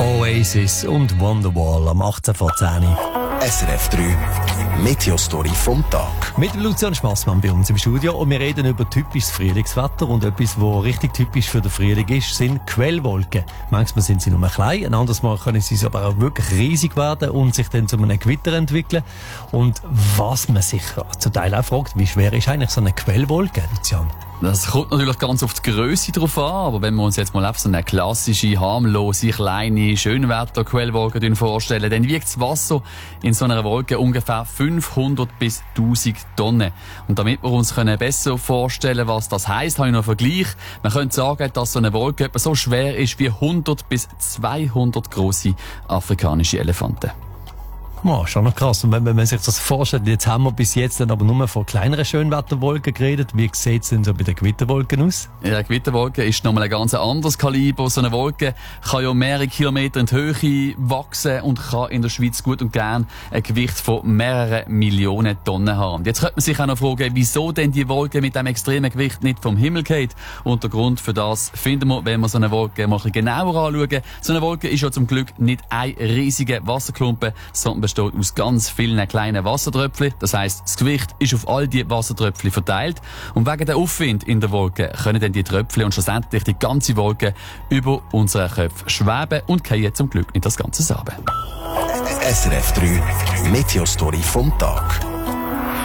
Oasis und Wonderwall am 18 vor 10 Uhr. SRF 3 Meteostory vom Tag. Mit Lucian Schmassmann bei uns im Studio und wir reden über typisches Frühlingswetter und etwas, was richtig typisch für den Frühling ist, sind Quellwolken. Manchmal sind sie nur klein, ein anderes Mal können sie aber auch wirklich riesig werden und sich dann zu einem Gewitter entwickeln. Und was man sich zum Teil auch fragt, wie schwer ist eigentlich so eine Quellwolke, Lucian? Das kommt natürlich ganz auf die Grösse drauf an, aber wenn wir uns jetzt mal auf so eine klassische, harmlose, kleine Schönwetter-Quellwolke vorstellen, dann wiegt das Wasser in so einer Wolke ungefähr 500 bis 1000 Tonnen. Und damit wir uns besser vorstellen, was das heisst, habe ich noch einen Vergleich. Man könnte sagen, dass so eine Wolke etwa so schwer ist wie 100 bis 200 grosse afrikanische Elefanten. Oh, schon noch krass. Und wenn man sich das vorstellt, jetzt haben wir bis jetzt dann aber nur von kleineren Schönwetterwolken geredet. Wie sieht es denn so bei den Gewitterwolken aus? Ja, eine Gewitterwolke ist nochmal ein ganz anderes Kaliber. So eine Wolke kann ja mehrere Kilometer in die Höhe wachsen und kann in der Schweiz gut und gern ein Gewicht von mehreren Millionen Tonnen haben. Jetzt könnte man sich auch noch fragen, wieso denn die Wolke mit dem extremen Gewicht nicht vom Himmel geht. Und der Grund für das finden wir, wenn wir so eine Wolke mal ein bisschen genauer anschauen. So eine Wolke ist ja zum Glück nicht ein riesiger Wasserklumpen, sondern besteht aus ganz vielen kleinen Wassertröpfchen. Das heisst, das Gewicht ist auf all die Wassertröpfchen verteilt. Und wegen der Aufwind in der Wolke können dann die Tröpfchen und schlussendlich die ganze Wolke über unseren Köpfen schweben und fallen zum Glück nicht das Ganze zusammen. SRF 3 Meteostory vom Tag.